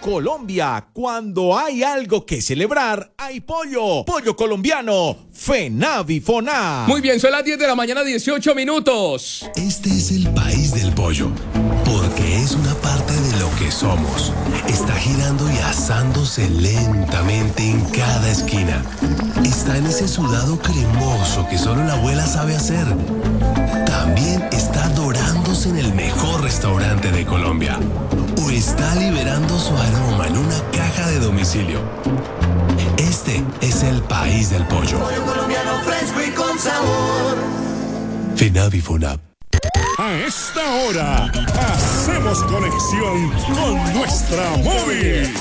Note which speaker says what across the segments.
Speaker 1: Colombia, cuando hay algo que celebrar, hay pollo. Pollo colombiano, FENAVIFONA.
Speaker 2: Muy bien, son las 10 de la mañana, 18 minutos.
Speaker 3: Este es el país del pollo, porque es una parte de lo que somos. Está girando y asándose lentamente en cada esquina. Está en ese sudado cremoso que solo la abuela sabe hacer. También está dorándose en el mejor restaurante de Colombia. O está liberando su aroma en una caja de domicilio. Este es el país del pollo.
Speaker 4: Pollo colombiano fresco y con sabor.
Speaker 3: FENAVIFONA.
Speaker 5: A esta hora, hacemos conexión con nuestra móvil.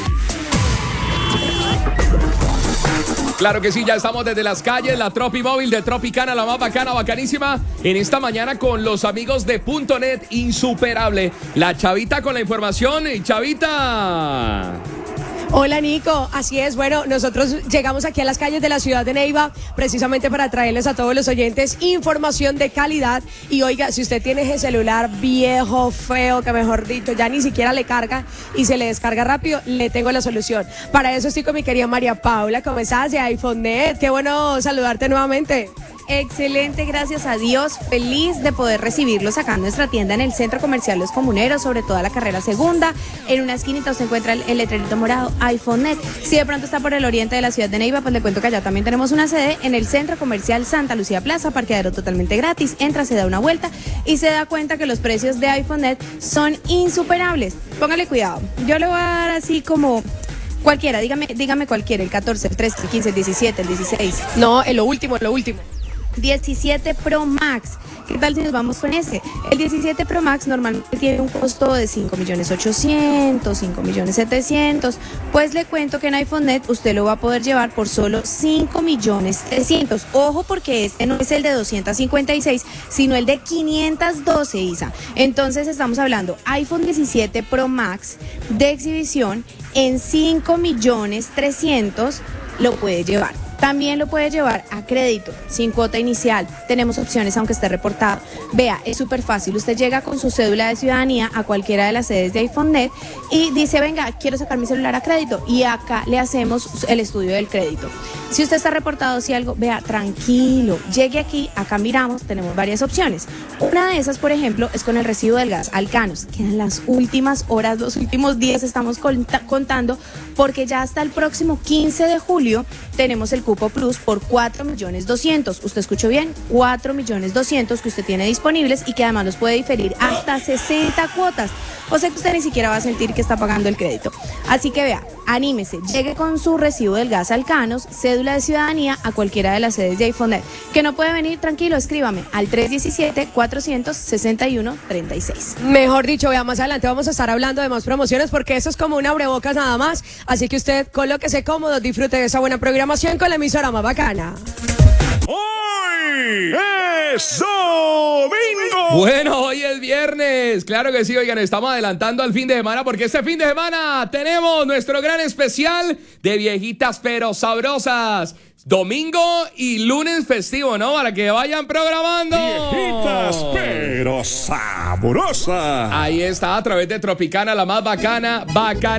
Speaker 2: Claro que sí, ya estamos desde las calles, la Tropi Móvil de Tropicana, la más bacana, bacanísima, en esta mañana con los amigos de .net Insuperable. La Chavita con la información. Chavita.
Speaker 6: Hola Nico, así es, bueno, nosotros llegamos aquí a las calles de la ciudad de Neiva precisamente para traerles a todos los oyentes información de calidad. Y oiga, si usted tiene ese celular viejo, feo, que mejor dicho ya ni siquiera le carga y se le descarga rápido, le tengo la solución. Para eso estoy con mi querida María Paula. ¿Cómo estás? De iPhoneNet, qué bueno saludarte nuevamente.
Speaker 7: Excelente, gracias a Dios. Feliz de poder recibirlos acá en nuestra tienda en el Centro Comercial Los Comuneros, sobre toda la carrera segunda. En una esquinita usted encuentra el letrerito morado iPhoneNet. Si de pronto está por el oriente de la ciudad de Neiva, pues le cuento que allá también tenemos una sede en el Centro Comercial Santa Lucía Plaza, parqueadero totalmente gratis. Entra, se da una vuelta y se da cuenta que los precios de iPhoneNet son insuperables. Póngale cuidado. Yo le voy a dar así como cualquiera, dígame cualquiera, el 14, el 13, el 15, el 17, el 16.
Speaker 6: No, lo último.
Speaker 7: 17 Pro Max. ¿Qué tal si nos vamos con ese? El 17 Pro Max normalmente tiene un costo de 5.800.000, 5.700.000. Pues le cuento que en iPhoneNet usted lo va a poder llevar por solo 5.300.000. Ojo, porque este no es el de 256, sino el de 512, Isa. Entonces estamos hablando iPhone 17 Pro Max de exhibición en 5.300.000 lo puede llevar. También lo puede llevar a crédito, sin cuota inicial. Tenemos opciones aunque esté reportado. Vea, es súper fácil. Usted llega con su cédula de ciudadanía a cualquiera de las sedes de iPhoneNet y dice, venga, quiero sacar mi celular a crédito. Y acá le hacemos el estudio del crédito. Si usted está reportado, si algo, vea, tranquilo. Llegue aquí, acá miramos, tenemos varias opciones. Una de esas, por ejemplo, es con el recibo del gas, Alcanos. Quedan las últimas horas, los últimos días estamos contando, porque ya hasta el próximo 15 de julio tenemos el Cupo Plus por 4.200.000. Usted escuchó bien, 4.200.000 que usted tiene disponibles y que además los puede diferir hasta 60 cuotas. O sea que usted ni siquiera va a sentir que está pagando el crédito. Así que vea, anímese, llegue con su recibo del gas Alcanos, cédula de ciudadanía a cualquiera de las sedes de iPhoneNet. Que no puede venir, tranquilo, escríbame al 317-461-36.
Speaker 6: Mejor dicho, vea, más adelante vamos a estar hablando de más promociones porque eso es como un abrebocas nada más. Así que usted colóquese cómodo, disfrute de esa buena programación con la emisora más bacana.
Speaker 5: ¡Hoy es domingo!
Speaker 2: Bueno, hoy es viernes. Claro que sí, oigan, estamos adelantando al fin de semana porque este fin de semana tenemos nuestro gran especial de viejitas pero sabrosas. Domingo y lunes festivo, ¿no? Para que vayan programando.
Speaker 5: Viejitas pero sabrosas.
Speaker 2: Ahí está, a través de Tropicana, la más bacana,